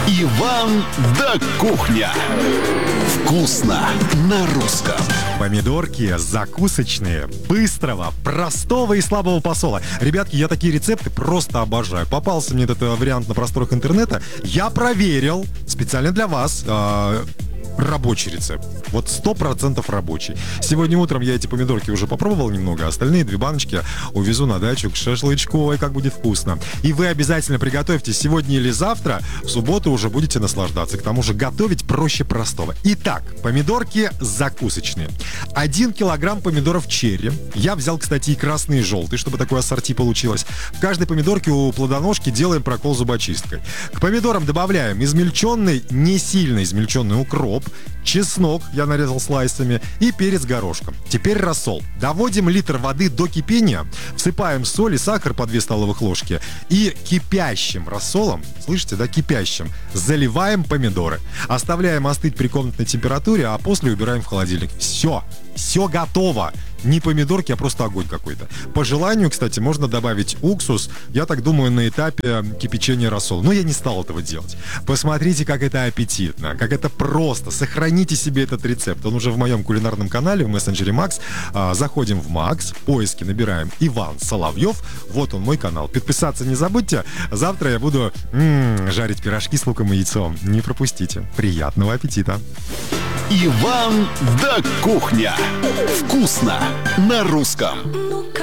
Иван да кухня. Вкусно на русском. Помидорки закусочные, быстрого, простого и слабого посола. Ребятки, я такие рецепты просто обожаю. Попался мне этот вариант на просторах интернета. Я проверил специально для вас. Рабочий рецепт. Вот 100% рабочий. Сегодня утром я эти помидорки уже попробовал немного, а остальные 2 баночки увезу на дачу к шашлычку. Ой, как будет вкусно. И вы обязательно приготовьте сегодня или завтра. В субботу уже будете наслаждаться. К тому же готовить проще простого. Итак, помидорки закусочные. 1 килограмм помидоров черри. Я взял, кстати, и красные, и желтые, чтобы такое ассорти получилось. В каждой помидорке у плодоножки делаем прокол зубочисткой. К помидорам добавляем измельченный, не сильно измельченный укроп, чеснок, я нарезал слайсами, и перец горошком. Теперь рассол. Доводим литр воды до кипения, всыпаем соль и сахар по 2 столовых ложки и кипящим рассолом, слышите, да, кипящим, заливаем помидоры. Оставляем остыть при комнатной температуре, а после убираем в холодильник. Все готово. Не помидорки, а просто огонь какой-то. По желанию, кстати, можно добавить уксус, я так думаю, на этапе кипячения рассола. Но я не стал этого делать. Посмотрите, как это аппетитно, как это просто. Сохраните себе этот рецепт. Он уже в моем кулинарном канале в мессенджере Макс. Заходим в Макс, в поиске набираем Иван Соловьев. Вот он, мой канал. Подписаться не забудьте. Завтра я буду жарить пирожки с луком и яйцом. Не пропустите. Приятного аппетита. Иван да кухня. Вкусно на русском.